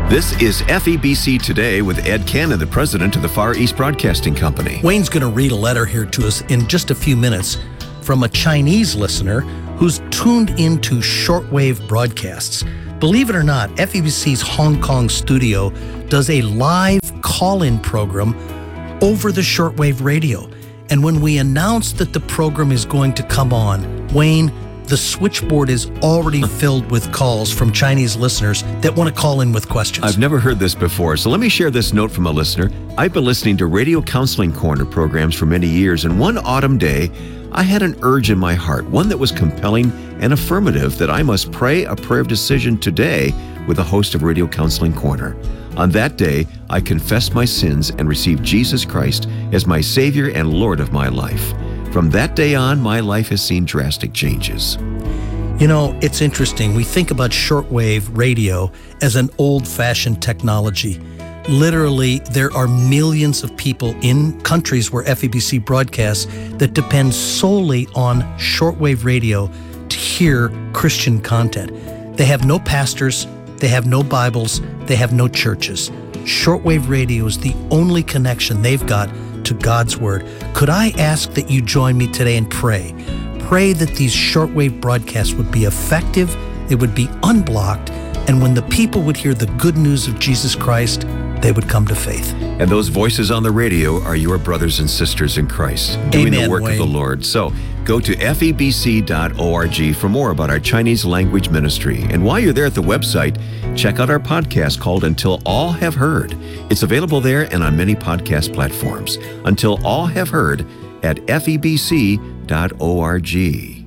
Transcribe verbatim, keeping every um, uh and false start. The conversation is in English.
This is F E B C Today with Ed Cannon, the president of the Far East Broadcasting Company. Wayne's going to read a letter here to us in just a few minutes from a Chinese listener who's tuned into shortwave broadcasts. Believe it or not, F E B C's Hong Kong studio does a live call-in program over the shortwave radio. And when we announced that the program is going to come on, Wayne, the switchboard is already filled with calls from Chinese listeners that want to call in with questions. I've never heard this before, so let me share this note from a listener. I've been listening to Radio Counseling Corner programs for many years, and one autumn day, I had an urge in my heart, one that was compelling and affirmative, that I must pray a prayer of decision today with the host of Radio Counseling Corner. On that day, I confessed my sins and received Jesus Christ as my Savior and Lord of my life. From that day on, my life has seen drastic changes. You know, it's interesting. We think about shortwave radio as an old-fashioned technology. Literally, there are millions of people in countries where F E B C broadcasts that depend solely on shortwave radio to hear Christian content. They have no pastors, they have no Bibles, they have no churches. Shortwave radio is the only connection they've got to God's Word. Could I ask that you join me today and pray? Pray that these shortwave broadcasts would be effective, they would be unblocked, and when the people would hear the good news of Jesus Christ, they would come to faith. And those voices on the radio are your brothers and sisters in Christ, doing Amen, the work Wayne. of the Lord. So go to F E B C dot org for more about our Chinese language ministry. And while you're there at the website, check out our podcast called Until All Have Heard. It's available there and on many podcast platforms. Until All Have Heard at F E B C dot org.